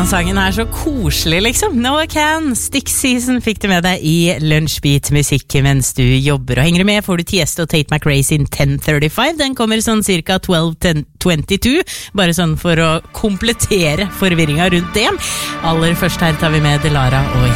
sangen så koselig liksom. Noah Can, Stick Season fikk du med deg i Lunsjbeat musikk mens du jobber. Og henger du med får du Tiesto og Tate McRae sin 10:35. Den kommer sånn cirka 12:22. Bare sånn for å komplettere forvirringen rundt det. Aller først her tar vi med Delara og